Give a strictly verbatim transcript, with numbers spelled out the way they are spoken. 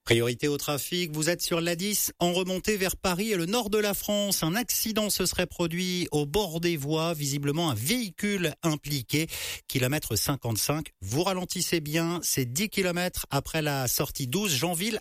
Priorité au trafic, vous êtes sur l'A dix en remontée vers Paris et le nord de la France. Un accident se serait produit au bord des voies, visiblement un véhicule impliqué. Kilomètre cinquante-cinq, vous ralentissez bien, c'est dix kilomètres après la sortie douze, Janville